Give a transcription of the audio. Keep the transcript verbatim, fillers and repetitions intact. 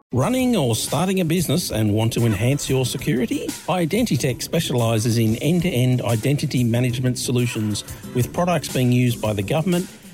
Running or starting a business and want to enhance your security? Identitech specialises in end-to-end identity management solutions with products being used by the government,